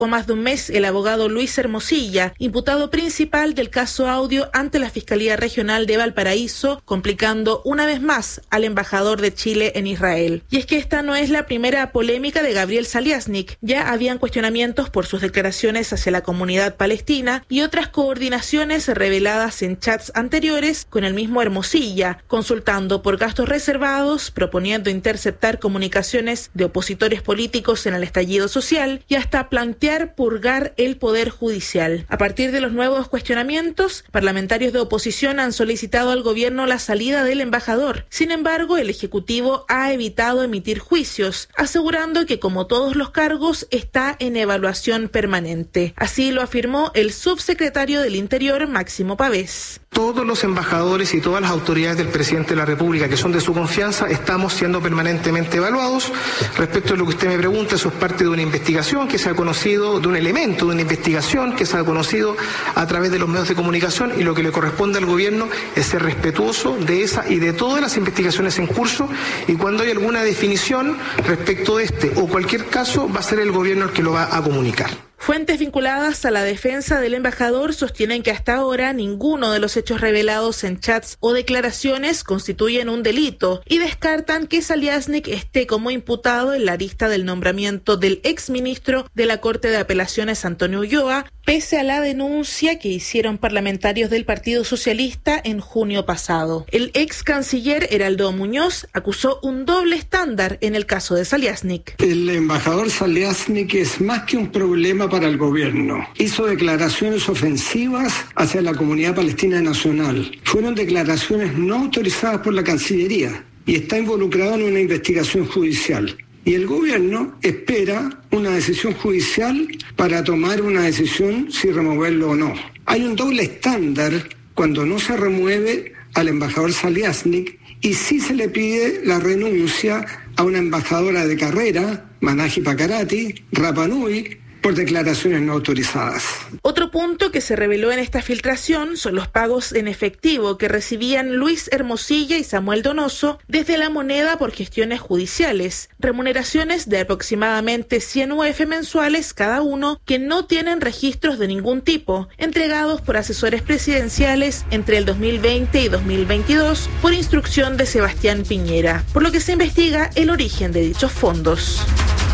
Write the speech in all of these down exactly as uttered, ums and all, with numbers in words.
O más de un mes, el abogado Luis Hermosilla, imputado principal del caso Audio ante la Fiscalía Regional de Valparaíso, complicando una vez más al embajador de Chile en Israel. Y es que esta no es la primera polémica de Gabriel Saliasnik. Ya habían cuestionamientos por sus declaraciones hacia la comunidad palestina y otras coordinaciones reveladas en chats anteriores con el mismo Hermosilla, consultando por gastos reservados, proponiendo interceptar comunicaciones de opositores políticos en el estallido social y hasta plantear purgar el Poder Judicial. A partir de los nuevos cuestionamientos, parlamentarios de oposición han solicitado al gobierno la salida del embajador. Sin embargo, el Ejecutivo ha evitado emitir juicios, asegurando que, como todos los cargos, está en evaluación permanente. Así lo afirmó el subsecretario del Interior, Máximo Pavés. Todos los embajadores y todas las autoridades del presidente de la República que son de su confianza estamos siendo permanentemente evaluados. Respecto a lo que usted me pregunta, eso es parte de una investigación que se ha conocido, de un elemento de una investigación que se ha conocido a través de los medios de comunicación, y lo que le corresponde al gobierno es ser respetuoso de esa y de todas las investigaciones en curso, y cuando hay alguna definición respecto de este o cualquier caso va a ser el gobierno el que lo va a comunicar. Fuentes vinculadas a la defensa del embajador sostienen que hasta ahora ninguno de los hechos revelados en chats o declaraciones constituyen un delito y descartan que Saliasnik esté como imputado en la lista del nombramiento del exministro de la Corte de Apelaciones Antonio Ulloa, pese a la denuncia que hicieron parlamentarios del Partido Socialista en junio pasado. El ex canciller Heraldo Muñoz acusó un doble estándar en el caso de Saliasnik. El embajador Saliasnik es más que un problema para el gobierno. Hizo declaraciones ofensivas hacia la comunidad palestina nacional. Fueron declaraciones no autorizadas por la Cancillería y está involucrado en una investigación judicial. Y el gobierno espera una decisión judicial para tomar una decisión si removerlo o no. Hay un doble estándar cuando no se remueve al embajador Saliasnik y sí se le pide la renuncia a una embajadora de carrera, Manaji Pakarati, Rapa Nui, por declaraciones no autorizadas. Otro punto que se reveló en esta filtración son los pagos en efectivo que recibían Luis Hermosilla y Samuel Donoso desde La Moneda por gestiones judiciales, remuneraciones de aproximadamente cien U F mensuales cada uno que no tienen registros de ningún tipo, entregados por asesores presidenciales entre el dos mil veinte y dos mil veintidós por instrucción de Sebastián Piñera, por lo que se investiga el origen de dichos fondos.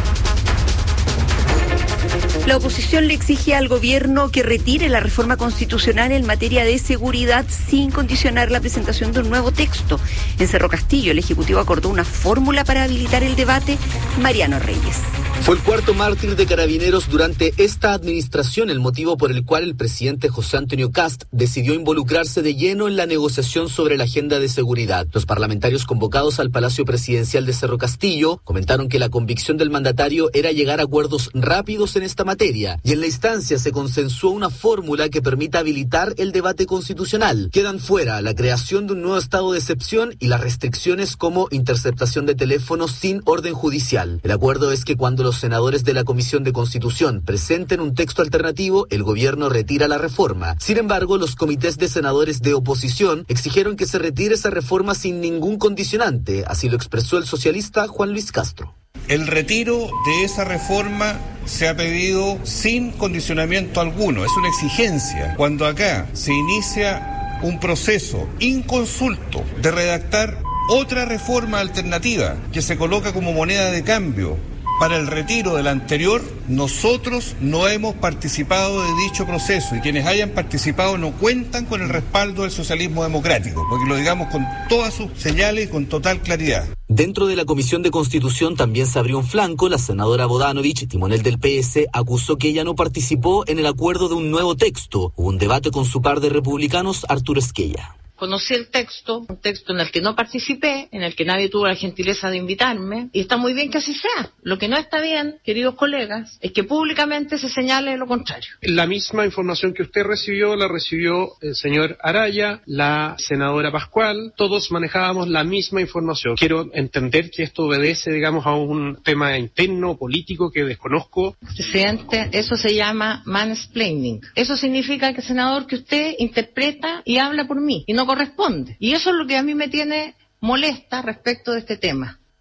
La oposición le exige al gobierno que retire la reforma constitucional en materia de seguridad sin condicionar la presentación de un nuevo texto. En Cerro Castillo, el Ejecutivo acordó una fórmula para habilitar el debate. Mariano Reyes. Fue el cuarto mártir de Carabineros durante esta administración, el motivo por el cual el presidente José Antonio Kast decidió involucrarse de lleno en la negociación sobre la agenda de seguridad. Los parlamentarios convocados al Palacio Presidencial de Cerro Castillo comentaron que la convicción del mandatario era llegar a acuerdos rápidos en esta materia, y en la instancia se consensuó una fórmula que permita habilitar el debate constitucional. Quedan fuera la creación de un nuevo estado de excepción y las restricciones como interceptación de teléfonos sin orden judicial. El acuerdo es que cuando los senadores de la Comisión de Constitución presenten un texto alternativo, el gobierno retira la reforma. Sin embargo, los comités de senadores de oposición exigieron que se retire esa reforma sin ningún condicionante, así lo expresó el socialista Juan Luis Castro. El retiro de esa reforma se ha pedido sin condicionamiento alguno, es una exigencia. Cuando acá se inicia un proceso inconsulto de redactar otra reforma alternativa que se coloca como moneda de cambio para el retiro del anterior, nosotros no hemos participado de dicho proceso, y quienes hayan participado no cuentan con el respaldo del socialismo democrático, porque lo digamos con todas sus señales y con total claridad. Dentro de la Comisión de Constitución también se abrió un flanco. La senadora Bodanovich, timonel del P S, acusó que ella no participó en el acuerdo de un nuevo texto. Hubo un debate con su par de republicanos, Arturo Esquella. Conocí el texto, un texto en el que no participé, en el que nadie tuvo la gentileza de invitarme, y está muy bien que así sea. Lo que no está bien, queridos colegas, es que públicamente se señale lo contrario. La misma información que usted recibió, la recibió el señor Araya, la senadora Pascual, todos manejábamos la misma información. Quiero entender que esto obedece, digamos, a un tema interno, político, que desconozco. Presidente, eso se llama mansplaining. Eso significa que, senador, que usted interpreta y habla por mí, y no corresponde. Y eso es lo que a mí me tiene molesta respecto de este tema.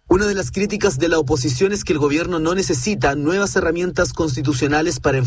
Una de las críticas de la oposición es que el gobierno no necesita nuevas herramientas constitucionales para